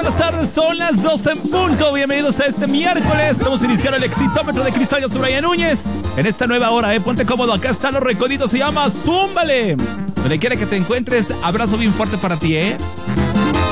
buenas tardes, son las 12 en punto. Bienvenidos a este miércoles. Vamos a iniciar el Exitómetro de Cristal. Yo soy Brian Núñez. En esta nueva hora, ponte cómodo. Acá están los recoditos. Se llama Zúmbale. Donde quiera que te encuentres, abrazo bien fuerte para ti,